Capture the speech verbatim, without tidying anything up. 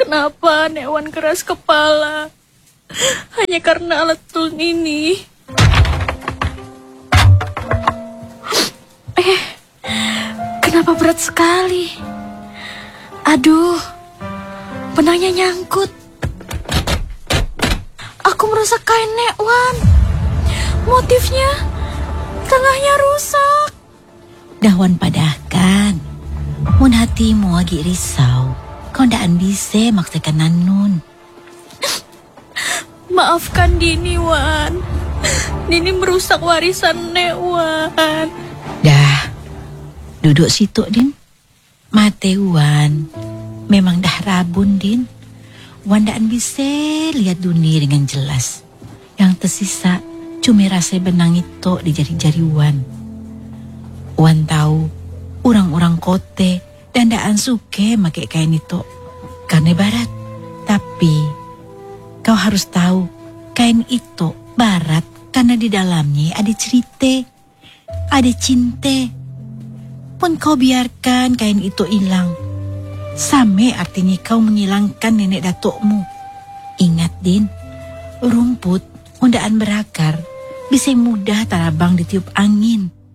Kenapa Nek Wan keras kepala? Hanya karena alat tulung ini. Eh, kenapa berat sekali? Aduh, benangnya nyangkut. Aku merusak kain Nek Wan. Motifnya tengahnya rusak. Dahwan padahkan. Mun hatimu lagi risau, kau ndaan bisa maksakan Nanun. Maafkan Dini, Wan. Dini merusak warisan Nek Wan. Dah, duduk situ, Din. Mate Wan, memang dah rabun, Din. Wan ndaan bisa lihat dunia dengan jelas. Yang tersisa cuma rasa benang itu di jari-jari Wan. Wan tahu orang-orang kote dan ndaan suke make kain itu karena barat. Tapi kau harus tahu, kain itu barat karena di dalamnya ada cerita, ada cinta. Pun kau biarkan kain itu hilang, sama artinya kau menghilangkan nenek datukmu. Ingat, Din, rumput undaan berakar bisa mudah tarabang ditiup angin.